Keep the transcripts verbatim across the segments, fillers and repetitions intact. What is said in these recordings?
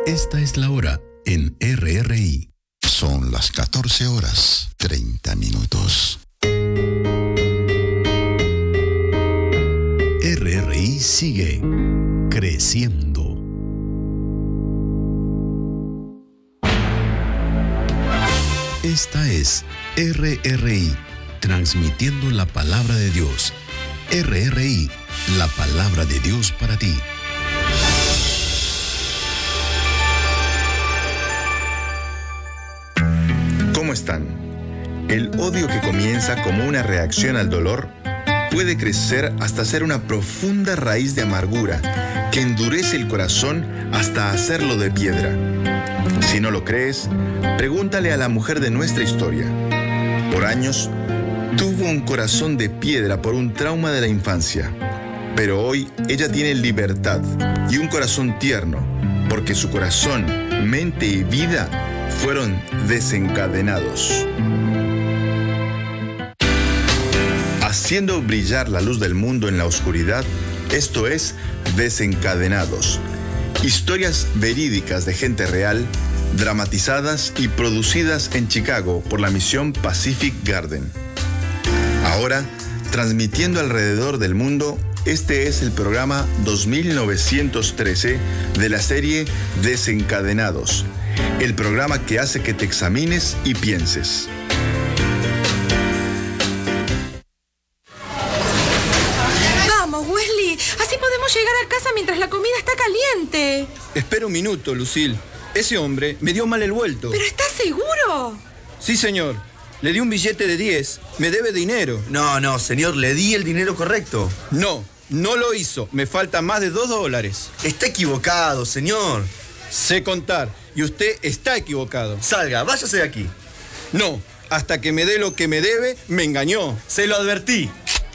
Esta es la hora en R R I. Son las catorce horas, treinta minutos. R R I sigue creciendo. Esta es R R I, transmitiendo la palabra de Dios. R R I, la palabra de Dios para ti. ¿Cómo están? El odio que comienza como una reacción al dolor puede crecer hasta ser una profunda raíz de amargura que endurece el corazón hasta hacerlo de piedra. Si no lo crees, pregúntale a la mujer de nuestra historia. Por años, tuvo un corazón de piedra por un trauma de la infancia, pero hoy ella tiene libertad y un corazón tierno, porque su corazón, mente y vida fueron desencadenados. Haciendo brillar la luz del mundo en la oscuridad, esto es Desencadenados. Historias verídicas de gente real, dramatizadas y producidas en Chicago por la misión Pacific Garden. Ahora, transmitiendo alrededor del mundo, este es el programa dos mil novecientos trece de la serie Desencadenados, el programa que hace que te examines y pienses. Vamos, Wesley, así podemos llegar a casa mientras la comida está caliente. Espera un minuto, Lucille. Ese hombre me dio mal el vuelto. ¿Pero estás seguro? Sí, señor. Le di un billete de diez. Me debe dinero. No, no, señor, le di el dinero correcto. No, no lo hizo. Me falta más de dos dólares. Está equivocado, señor. Sé contar. Y usted está equivocado. Salga, váyase de aquí. No, hasta que me dé lo que me debe, me engañó. Se lo advertí.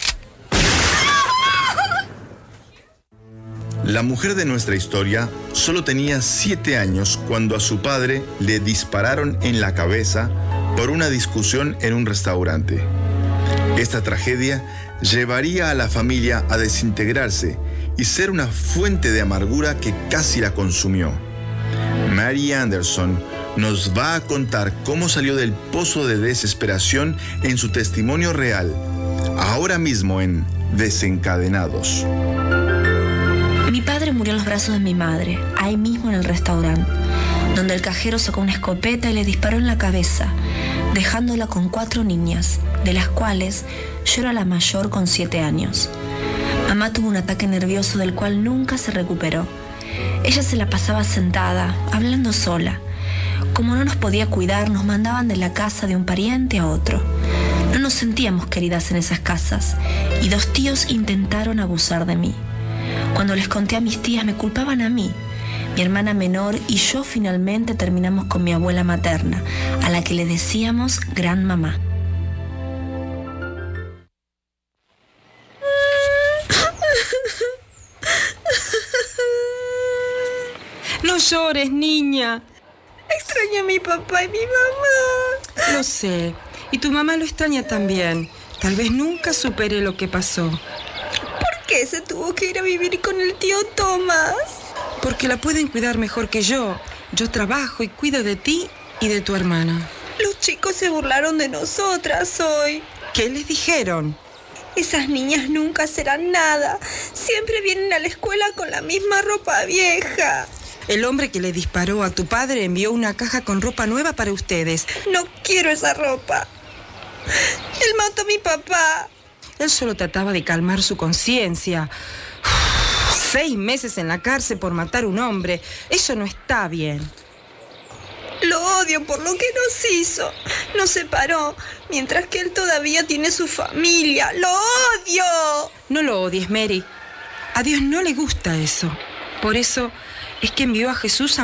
La mujer de nuestra historia solo tenía siete años cuando a su padre le dispararon en la cabeza por una discusión en un restaurante. Esta tragedia llevaría a la familia a desintegrarse y ser una fuente de amargura que casi la consumió. Mary Anderson nos va a contar cómo salió del pozo de desesperación en su testimonio real, ahora mismo en Desencadenados. Mi padre murió en los brazos de mi madre, ahí mismo en el restaurante, donde el cajero sacó una escopeta y le disparó en la cabeza, dejándola con cuatro niñas, de las cuales yo era la mayor con siete años. Mamá tuvo un ataque nervioso del cual nunca se recuperó. Ella se la pasaba sentada, hablando sola. Como no nos podía cuidar, nos mandaban de la casa de un pariente a otro. No nos sentíamos queridas en esas casas, y dos tíos intentaron abusar de mí. Cuando les conté a mis tías, me culpaban a mí. Mi hermana menor y yo finalmente terminamos con mi abuela materna, a la que le decíamos Gran Mamá. No llores, niña. Extraño a mi papá y mi mamá. Lo sé. Y tu mamá lo extraña también. Tal vez nunca supere lo que pasó. ¿Por qué se tuvo que ir a vivir con el tío Tomás? Porque la pueden cuidar mejor que yo. Yo trabajo y cuido de ti y de tu hermana. Los chicos se burlaron de nosotras hoy. ¿Qué les dijeron? Esas niñas nunca serán nada. Siempre vienen a la escuela con la misma ropa vieja. El hombre que le disparó a tu padre envió una caja con ropa nueva para ustedes. No quiero esa ropa. Él mató a mi papá. Él solo trataba de calmar su conciencia. Seis meses en la cárcel por matar a un hombre. Eso no está bien. Lo odio por lo que nos hizo. Nos separó, mientras que él todavía tiene su familia. ¡Lo odio! No lo odies, Mary. A Dios no le gusta eso. Por eso es que envió a Jesús a